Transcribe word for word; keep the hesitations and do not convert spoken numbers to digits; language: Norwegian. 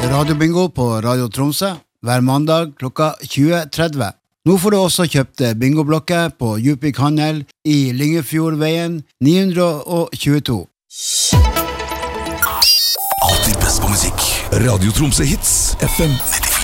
radiobingo på Radio Tromsø hver mandag klokka tjue tretti. Nå får du også kjøpt bingoblokker på Djupvik Handel i Lyngefjordveien ni tjueto. Alltid best på musikk. Radio Tromsø Hits F M nittifem.